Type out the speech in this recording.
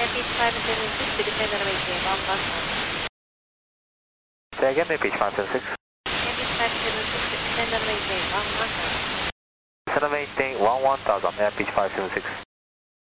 Beach 576 to descend on runway 11. Say again, Beach 576. Beach 576 to descend on runway 11. Descend on runway 11,000, Beach 576.